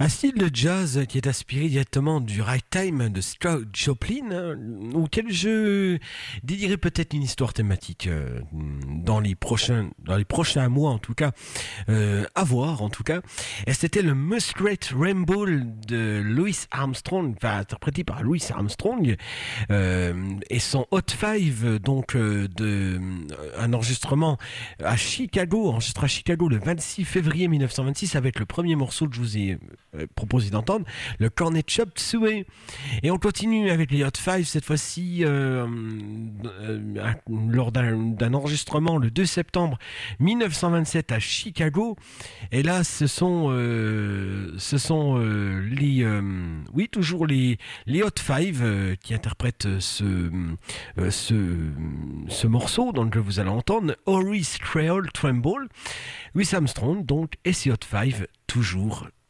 Un style de jazz qui est inspiré directement du ragtime de Scott Joplin, hein, auquel je dédierai peut-être une histoire thématique dans les prochains mois en tout cas, à voir en tout cas. Et c'était le Muskrat Ramble de Louis Armstrong, enfin interprété par Louis Armstrong, et son Hot Five, donc un enregistrement à Chicago, enregistré à Chicago le 26 février 1926 avec le premier morceau que je vous ai proposé d'entendre, le Cornet Shop Suey. Et on continue avec les Hot Five, cette fois-ci lors d'un enregistrement le 2 septembre 1927 à Chicago. Et là, ce sont toujours les Hot Five qui interprètent ce morceau donc que vous allez entendre, Horace Creole Tremble, Louis Armstrong donc, et ces Hot Five toujours